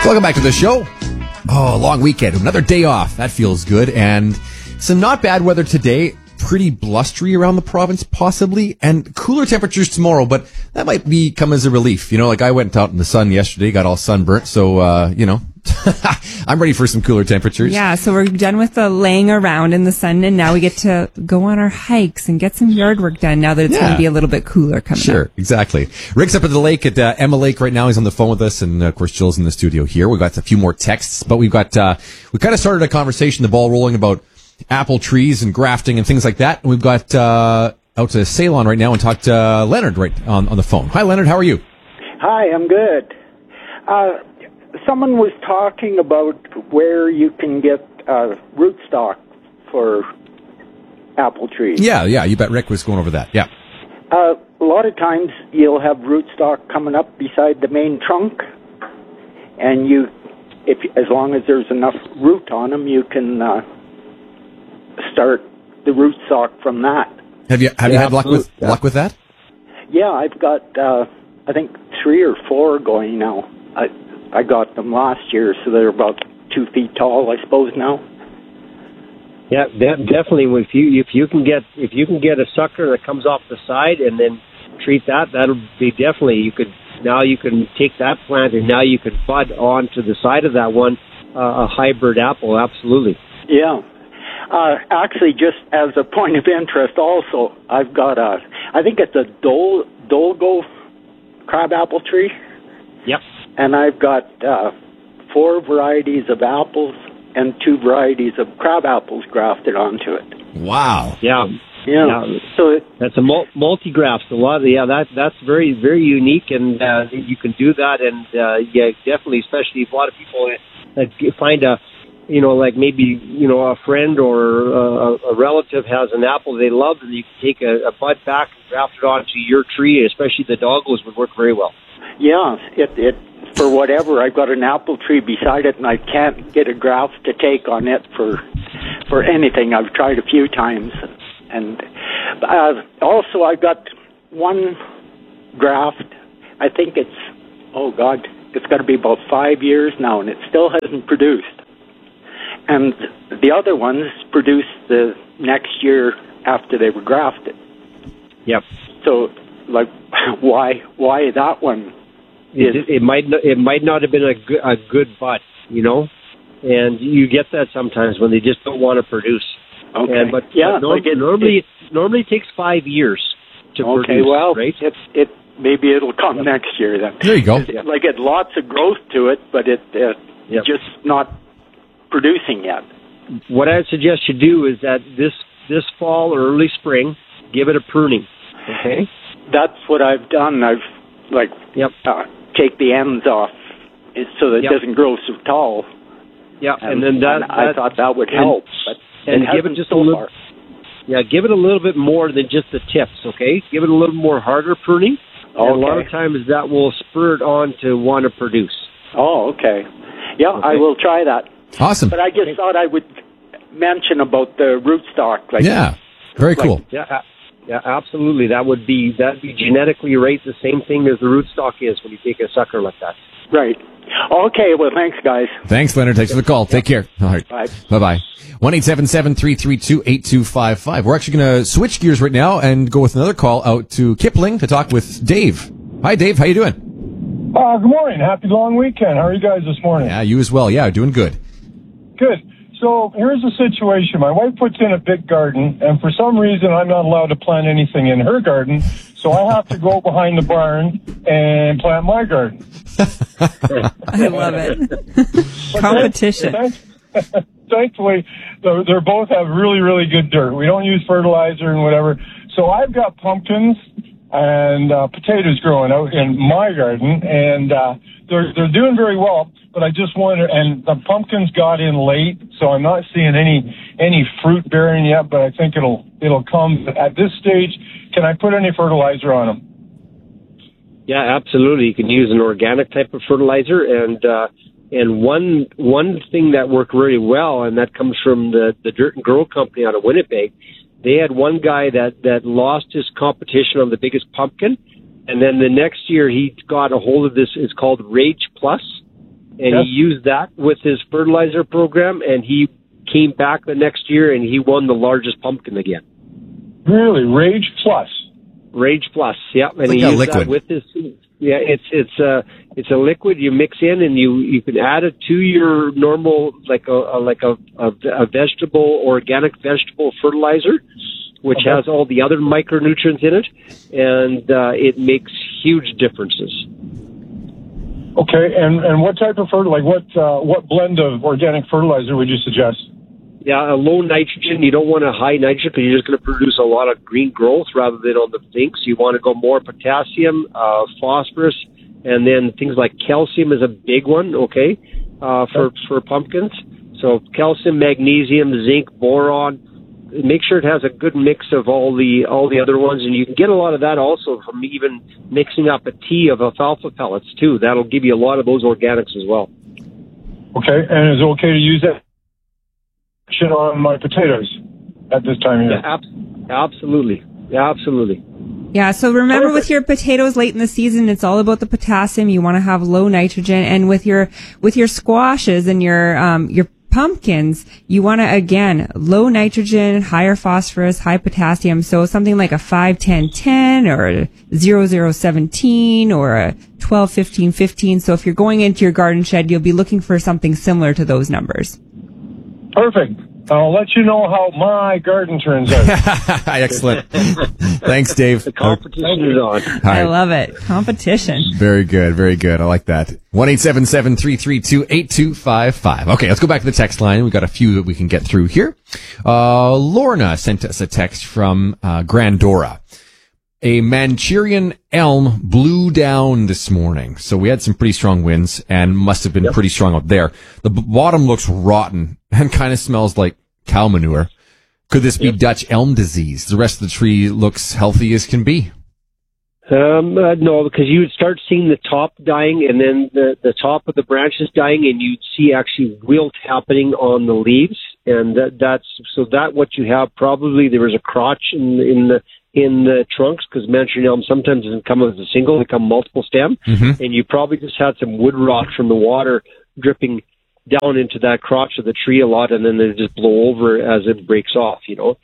Welcome back to the show. Oh, long weekend. Another day off. That feels good. And some not bad weather today. Pretty blustery around the province, possibly. And cooler temperatures tomorrow, but that might come as a relief. You know, like I went out in the sun yesterday, got all sunburnt. So, I'm ready for some cooler temperatures. Yeah, so we're done with the laying around in the sun, and now we get to go on our hikes and get some yard work done now that it's going to be a little bit cooler coming up. Sure, exactly. Rick's up at the lake at Emma Lake right now. He's on the phone with us, and of course, Jill's in the studio here. We've got a few more texts, but we kind of started a conversation, the ball rolling about apple trees and grafting and things like that. And we've got out to Ceylon right now and talked to Leonard right on the phone. Hi, Leonard. How are you? Hi, I'm good. Someone was talking about where you can get rootstock for apple trees. Yeah, you bet Rick was going over that. Yeah. A lot of times you'll have rootstock coming up beside the main trunk, and as long as there's enough root on them, you can start the rootstock from that. Have you had luck with that? Yeah, I've got I think 3 or 4 going now. I got them last year, so they're about 2 feet tall, I suppose now. Yeah, definitely. If you can get a sucker that comes off the side and then treat that'll be definitely you can take that plant and now you can bud onto the side of that one a hybrid apple. Absolutely. Yeah. Actually, just as a point of interest, also I've got I think it's a Dolgo crabapple tree. Yep. And I've got 4 varieties of apples and 2 varieties of crab apples grafted onto it. Wow. Yeah. So that's a multi-graft. That's very, very unique, and you can do that. And definitely, especially if a lot of people find maybe a friend or a relative has an apple they love, and you can take a bud back and graft it onto your tree. Especially the doggos would work very well. Yeah, it for whatever. I've got an apple tree beside it, and I can't get a graft to take on it for anything. I've tried a few times, and also I've got one graft. I think it's got to be about 5 years now, and it still hasn't produced. And the other ones produced the next year after they were grafted. Yep. So, why that one? It might not have been a good bud, and you get that sometimes when they just don't want to produce. Okay. But normally it takes 5 years to produce. Okay, well, right? Maybe it'll come next year then. There you go. It lots of growth to it, but just not producing yet. What I'd suggest you do is that this fall or early spring, give it a pruning. Okay. That's what I've done. I've take the ends off so that it doesn't grow so tall. Yeah, and then I thought that would help, and give it just a little. Yeah, give it a little bit more than just the tips. Okay, give it a little more harder pruning. Okay. And a lot of times that will spur it on to want to produce. Oh, okay. Yeah, okay. I will try that. Awesome. But I just thought I would mention about the rootstock. Very cool. Yeah, absolutely. That'd be genetically right, the same thing as the rootstock is when you take a sucker like that. Right. Okay, well, thanks, guys. Thanks, Leonard. Thanks for the call. Take care. All right. Bye. Bye-bye. 1-877-332-8255. We're actually going to switch gears right now and go with another call out to Kipling to talk with Dave. Hi, Dave. How you doing? Good morning. Happy long weekend. How are you guys this morning? Yeah, you as well. Yeah, doing good. Good. So here's the situation. My wife puts in a big garden, and for some reason I'm not allowed to plant anything in her garden, so I have to go behind the barn and plant my garden. I love it. Competition. Thankfully, they both have really, really good dirt. We don't use fertilizer and whatever. So I've got pumpkins and potatoes growing out in my garden, and they're doing very well. But I just wonder, and the pumpkins got in late, so I'm not seeing any fruit bearing yet. But I think it'll come at this stage. Can I put any fertilizer on them? Yeah, absolutely. You can use an organic type of fertilizer, and one thing that worked really well, and that comes from the Dirt and Grow company out of Winnipeg. They had one guy that lost his competition on the biggest pumpkin, and then the next year he got a hold of this. It's called Rage Plus. and he used that with his fertilizer program, and he came back the next year and he won the largest pumpkin again. Really? Rage Plus? Rage Plus, yeah. And like he a used liquid. that with his seeds. Yeah, it's a liquid you mix in, and you can add it to your normal, like a vegetable, organic vegetable fertilizer, which has all the other micronutrients in it, and it makes huge differences. Okay, and what type of what blend of organic fertilizer would you suggest? Yeah, a low nitrogen. You don't want a high nitrogen because you're just going to produce a lot of green growth rather than on the things. You want to go more potassium, phosphorus, and then things like calcium is a big one, okay, for pumpkins. So calcium, magnesium, zinc, boron. Make sure it has a good mix of all the other ones, and you can get a lot of that also from even mixing up a tea of alfalfa pellets too. That'll give you a lot of those organics as well. Okay, and is it okay to use that on my potatoes at this time of year? Yeah, absolutely. Yeah, absolutely. Yeah, so remember with your potatoes late in the season, it's all about the potassium. You want to have low nitrogen, and with your squashes and your pumpkins, you want to, again, low nitrogen, higher phosphorus, high potassium. So something like a 5-10-10 or a 0-0-17 or a 12-15-15. So if you're going into your garden shed, you'll be looking for something similar to those numbers. Perfect. I'll let you know how my garden turns out. Excellent. Thanks, Dave. The competition is on. I love it. Competition. Very good. Very good. I like that. 1-877-332-8255. Okay, let's go back to the text line. We've got a few that we can get through here. Lorna sent us a text from Grandora. A Manchurian elm blew down this morning. So we had some pretty strong winds and must have been pretty strong up there. The bottom looks rotten and kind of smells like cow manure. Could this be Dutch elm disease? The rest of the tree looks healthy as can be. No, because you would start seeing the top dying and then the top of the branches dying, and you'd see actually wilt happening on the leaves. And that's what you have. Probably there was a crotch in the trunks, because Manchurian elm sometimes doesn't come as a single, they come multiple stem, and you probably just had some wood rot from the water dripping down into that crotch of the tree a lot, and then they just blow over as it breaks off,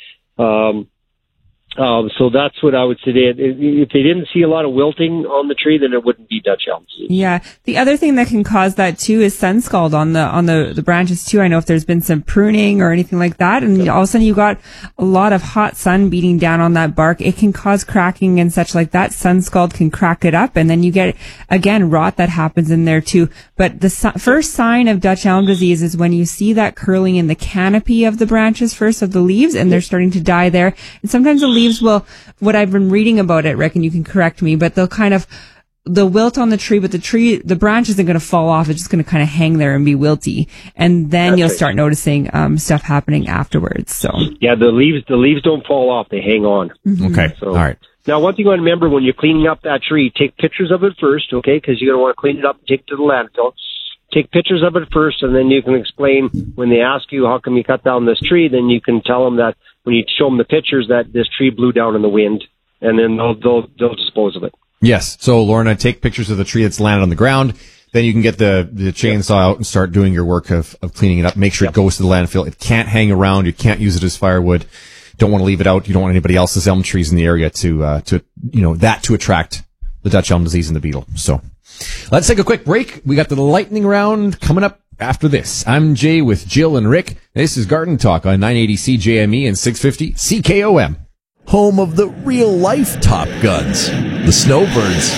so that's what I would say. If they didn't see a lot of wilting on the tree, then it wouldn't be Dutch elm disease. Yeah. The other thing that can cause that too is sun scald on the branches too. I know if there's been some pruning or anything like that, and all of a sudden you got a lot of hot sun beating down on that bark, it can cause cracking and such like that. Sun scald can crack it up, and then you get, again, rot that happens in there too. But the first sign of Dutch elm disease is when you see that curling in the canopy of the branches first of the leaves, and they're starting to die there. And sometimes the leaves will, what I've been reading about it, Rick, and you can correct me, but they'll wilt on the tree, but the branch isn't going to fall off. It's just going to kind of hang there and be wilty. And then you'll start noticing stuff happening afterwards. So yeah, the leaves don't fall off. They hang on. Mm-hmm. Okay. So, all right. Now, one thing you want to remember when you're cleaning up that tree, take pictures of it first, okay? Because you're going to want to clean it up and take it to the landfill. Take pictures of it first, and then you can explain when they ask you, how come you cut down this tree? Then you can tell them that when you show them the pictures that this tree blew down in the wind, and then they'll dispose of it. Yes. So, Lorna, take pictures of the tree that's landed on the ground. Then you can get the chainsaw out and start doing your work of cleaning it up. Make sure it goes to the landfill. It can't hang around. You can't use it as firewood. Don't want to leave it out. You don't want anybody else's elm trees in the area to attract the Dutch elm disease and the beetle. So let's take a quick break. We got the lightning round coming up after this. I'm Jay with Jill and Rick. This is Garden Talk on 980 CJME and 650 CKOM. Home of the real-life Top Guns, the Snowbirds.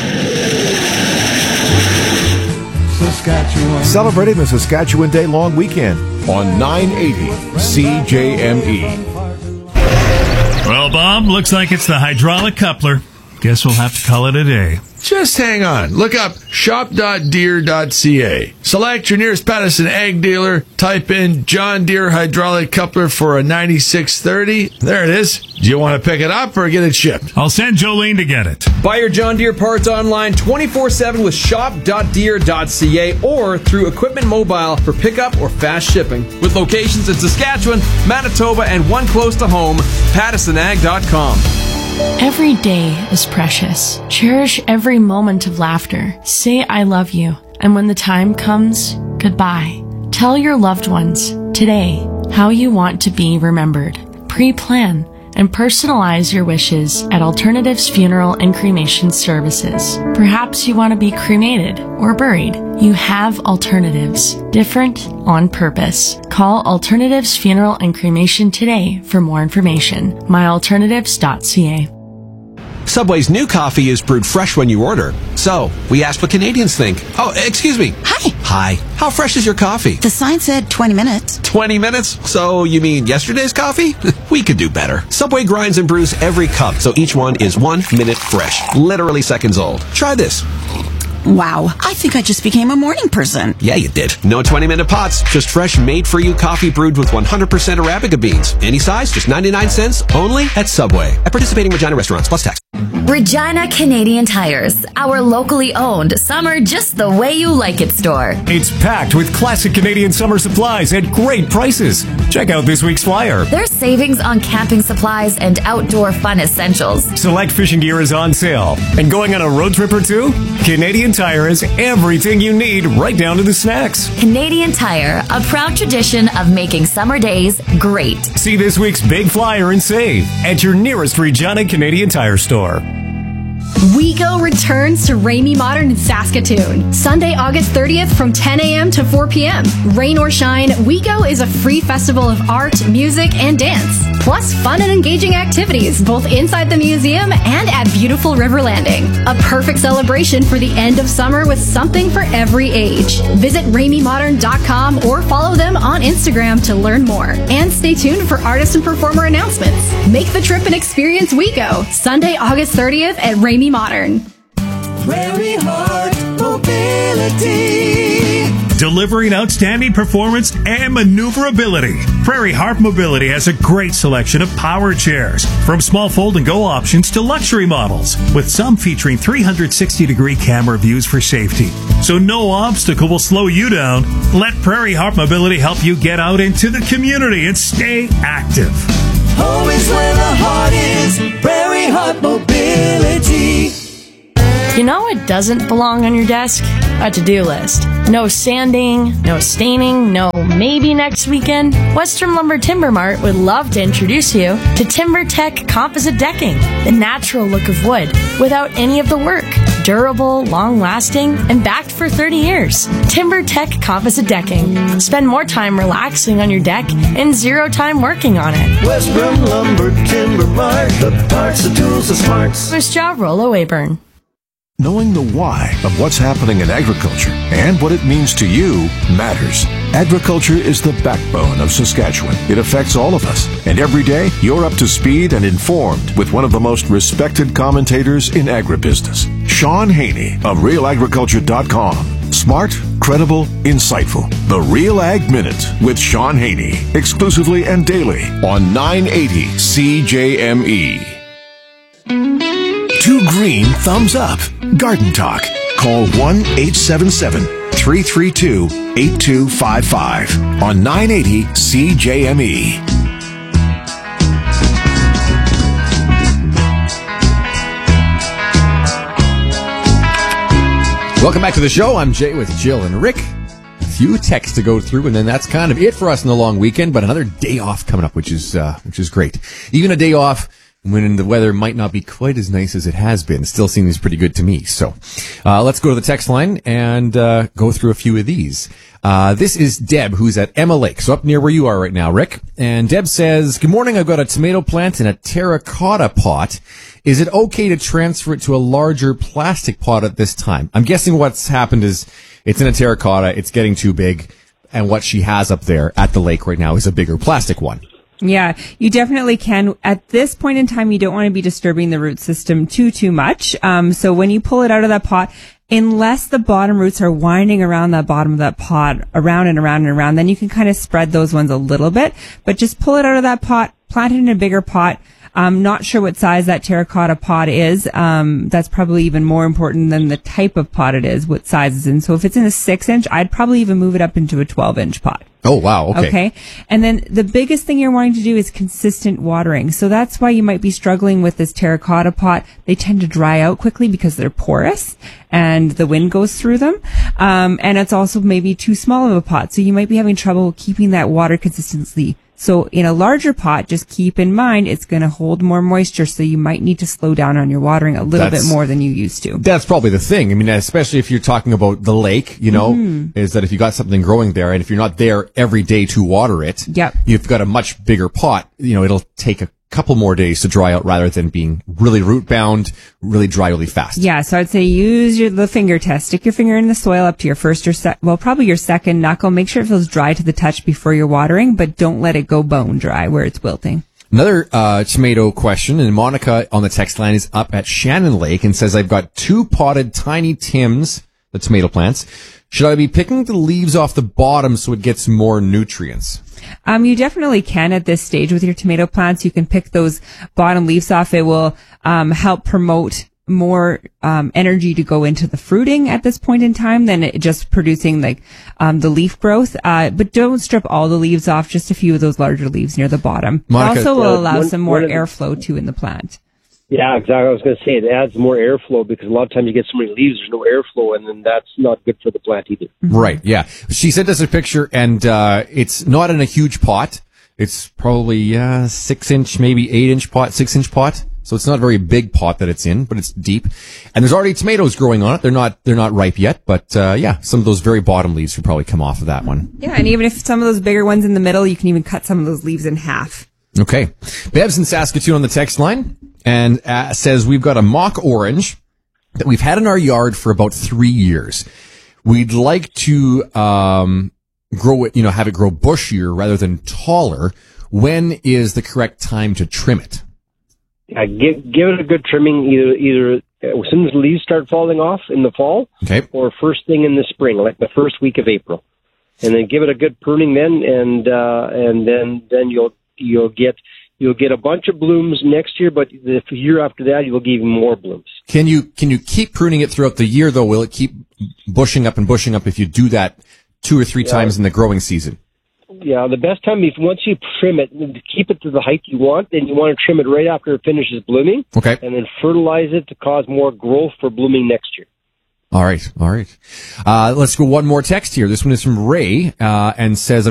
Saskatchewan. Celebrating the Saskatchewan Day long weekend on 980 CJME. Well, Bob, looks like it's the hydraulic coupler. Guess we'll have to call it a day. Just hang on. Look up shop.deere.ca. Select your nearest Patterson ag dealer. Type in John Deere hydraulic coupler for a 9630. There it is. Do you want to pick it up or get it shipped? I'll send Jolene to get it. Buy your John Deere parts online 24/7 with shop.deere.ca or through Equipment Mobile for pickup or fast shipping. With locations in Saskatchewan, Manitoba, and one close to home, PattersonAg.com. Every day is precious. Cherish every moment of laughter. Say I love you. And when the time comes, goodbye. Tell your loved ones today how you want to be remembered. Pre-plan and personalize your wishes at Alternatives Funeral and Cremation Services. Perhaps you want to be cremated or buried. You have alternatives, different on purpose. Call Alternatives Funeral and Cremation today for more information. myalternatives.ca. Subway's new coffee is brewed fresh when you order. So, we asked what Canadians think. Oh, excuse me. Hi. Hi. How fresh is your coffee? The sign said 20 minutes. 20 minutes? So, you mean yesterday's coffee? We could do better. Subway grinds and brews every cup, so each one is 1 minute fresh. Literally seconds old. Try this. Wow, I think I just became a morning person. Yeah, you did. No 20-minute pots, just fresh, made-for-you coffee brewed with 100% Arabica beans. Any size, just 99 cents, only at Subway. At participating Regina restaurants, plus tax. Regina Canadian Tires, our locally owned summer just the way you like it store. It's packed with classic Canadian summer supplies at great prices. Check out this week's flyer. There's savings on camping supplies and outdoor fun essentials. Select fishing gear is on sale. And going on a road trip or two? Canadian Tire has everything you need, right down to the snacks. Canadian Tire, a proud tradition of making summer days great. See this week's big flyer and save at your nearest Regina Canadian Tire store. WeGo returns to Ramey Modern in Saskatoon, Sunday, August 30th from 10 a.m. to 4 p.m. Rain or shine, WeGo is a free festival of art, music, and dance, plus fun and engaging activities both inside the museum and at beautiful River Landing. A perfect celebration for the end of summer with something for every age. Visit RameyModern.com or follow them on Instagram to learn more. And stay tuned for artist and performer announcements. Make the trip and experience WeGo, Sunday, August 30th at Ramey Modern. Prairie Heart Mobility. Delivering outstanding performance and maneuverability. Prairie Heart Mobility has a great selection of power chairs, from small fold-and-go options to luxury models, with some featuring 360-degree camera views for safety. So no obstacle will slow you down. Let Prairie Heart Mobility help you get out into the community and stay active. Home is where the heart is. Prairie Heart Mobility. You know what doesn't belong on your desk? A to-do list. No sanding, no staining, no maybe next weekend. Western Lumber Timber Mart would love to introduce you to TimberTech Composite Decking, the natural look of wood without any of the work. Durable, long-lasting, and backed for 30 years. TimberTech Composite Decking. Spend more time relaxing on your deck and zero time working on it. Western Lumber Timber Mart, the parts, the tools, the smarts. First job, Rollo Wayburn. Knowing the why of what's happening in agriculture and what it means to you matters. Agriculture is the backbone of Saskatchewan. It affects all of us. And every day, you're up to speed and informed with one of the most respected commentators in agribusiness, Sean Haney of RealAgriculture.com. Smart, credible, insightful. The Real Ag Minute with Sean Haney. Exclusively and daily on 980 CJME. Two green thumbs up. Garden Talk. Call 1-877-332-8255 on 980 CJME. Welcome back to the show. I'm Jay with Jill and Rick. A few texts to go through, and then that's kind of it for us in the long weekend. But another day off coming up, which is great. Even a day off when the weather might not be quite as nice as it has been, still seems pretty good to me. So let's go to the text line and go through a few of these. This is Deb, who's at Emma Lake, so up near where you are right now, Rick. And Deb says, good morning, I've got a tomato plant in a terracotta pot. Is it okay to transfer it to a larger plastic pot at this time? I'm guessing what's happened is it's in a terracotta, it's getting too big, and what she has up there at the lake right now is a bigger plastic one. Yeah, you definitely can. At this point in time, you don't want to be disturbing the root system too much. So when you pull it out of that pot, unless the bottom roots are winding around that bottom of that pot, around and around and around, then you can kind of spread those ones a little bit. But just pull it out of that pot, plant it in a bigger pot. I'm not sure what size that terracotta pot is. That's probably even more important than the type of pot it is, what size it's in. So if it's in a 6-inch, I'd probably even move it up into a 12-inch pot. Oh, wow. Okay. And then the biggest thing you're wanting to do is consistent watering. So that's why you might be struggling with this terracotta pot. They tend to dry out quickly because they're porous and the wind goes through them. And it's also maybe too small of a pot. So you might be having trouble keeping that water consistency. So in a larger pot, just keep in mind it's going to hold more moisture, so you might need to slow down on your watering a little bit more than you used to. That's probably the thing. I mean, especially if you're talking about the lake, is that if you got something growing there, and if you're not there every day to water it, you've got a much bigger pot. It'll take a couple more days to dry out rather than being really root bound, really dry really fast. Yeah, so I'd say use the finger test. Stick your finger in the soil up to your first or probably your second knuckle. Make sure it feels dry to the touch before you're watering, but don't let it go bone dry where it's wilting. Another tomato question, and Monica on the text line is up at Shannon Lake and says, I've got 2 potted tiny Tims, the tomato plants. Should I be picking the leaves off the bottom so it gets more nutrients? You definitely can at this stage with your tomato plants. You can pick those bottom leaves off. It will help promote more energy to go into the fruiting at this point in time than it just producing the leaf growth. But don't strip all the leaves off, just a few of those larger leaves near the bottom. Monica, also will allow some more airflow too in the plant. Yeah, exactly. I was going to say it adds more airflow because a lot of times you get so many leaves, there's no airflow, and then that's not good for the plant either. Right, yeah. She sent us a picture, and it's not in a huge pot. It's probably 6-inch, maybe 8-inch pot, 6-inch pot. So it's not a very big pot that it's in, but it's deep. And there's already tomatoes growing on it. They're not ripe yet, but some of those very bottom leaves could probably come off of that one. Yeah, and even if some of those bigger ones in the middle, you can even cut some of those leaves in half. Okay. Bev's in Saskatoon on the text line and says we've got a mock orange that we've had in our yard for about 3 years. We'd like to grow it, have it grow bushier rather than taller. When is the correct time to trim it? Give it a good trimming either as soon as the leaves start falling off in the fall, or first thing in the spring, like the first week of April, and then give it a good pruning then, and then you'll get a bunch of blooms next year, but the year after that you'll get even more blooms. Can you keep pruning it throughout the year though? Will it keep bushing up if you do that 2 or 3 times in the growing season? Yeah, the best time is once you trim it, keep it to the height you want, then you want to trim it right after it finishes blooming. Okay. And then fertilize it to cause more growth for blooming next year. All right. Let's go one more text here. This one is from Ray, and says,